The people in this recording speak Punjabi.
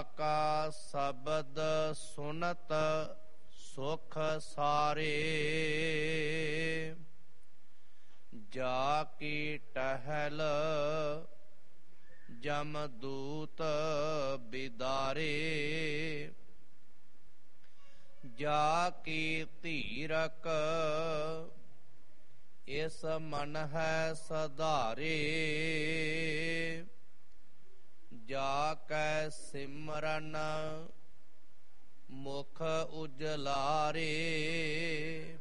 ਕਾ ਸ਼ਬਦ ਸੁਨਤ ਸੁਖ ਸਾਰੇ। ਜਾ ਕੀ ਟਹਿਲ ਜਮਦੂਤ ਬਿਦਾਰੇ। ਜਾ ਕੀ ਧੀਰਕ ਇਸ ਮਨ ਹੈ ਸਧਾਰੇ। ਜਾ ਕੈ ਸਿਮਰਨ ਮੁਖ ਉਜਲਾਰੇ।